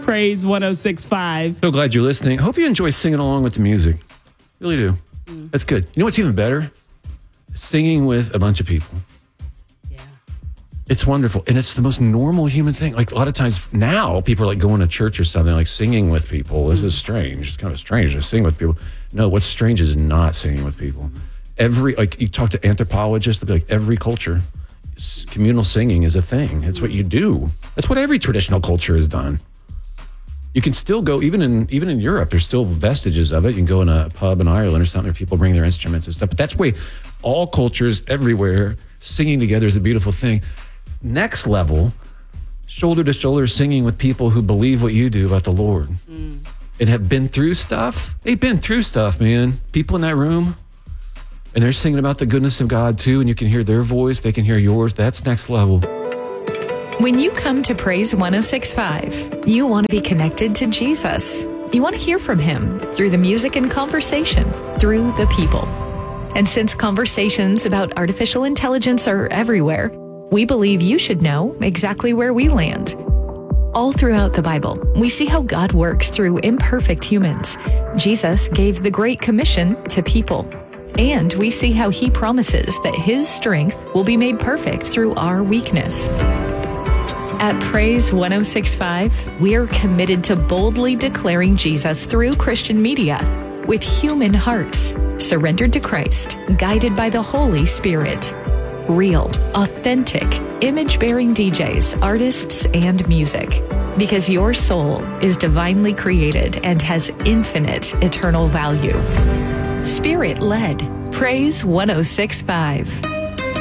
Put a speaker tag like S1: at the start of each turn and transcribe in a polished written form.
S1: Praise 106.5.
S2: So glad you're listening. I hope you enjoy singing along with the music. Really do. That's good. You know what's even better? Singing with a bunch of people.
S1: Yeah.
S2: It's wonderful. And it's the most normal human thing. Like a lot of times now people are like going to church or something, like singing with people. This is strange. It's kind of strange to sing with people. No, what's strange is not singing with people. Like you talk to anthropologists, they'll be like every culture, communal singing is a thing. It's what you do. That's what every traditional culture has done. You can still go, even in Europe, there's still vestiges of it. You can go in a pub in Ireland or something where people bring their instruments and stuff. But that's the way all cultures everywhere, singing together is a beautiful thing. Next level, shoulder to shoulder singing with people who believe what you do about the Lord and have been through stuff. They've been through stuff, man. People in that room, and they're singing about the goodness of God too, and you can hear their voice, they can hear yours. That's next level.
S3: When you come to Praise 106.5, you want to be connected to Jesus. You want to hear from him through the music and conversation, through the people. And since conversations about artificial intelligence are everywhere, we believe you should know exactly where we land. All throughout the Bible, we see how God works through imperfect humans. Jesus gave the Great Commission to people. And we see how he promises that his strength will be made perfect through our weakness. At Praise 106.5, we are committed to boldly declaring Jesus through Christian media with human hearts, surrendered to Christ, guided by the Holy Spirit. Real, authentic, image-bearing DJs, artists, and music. Because your soul is divinely created and has infinite eternal value. Spirit-led. Praise 106.5.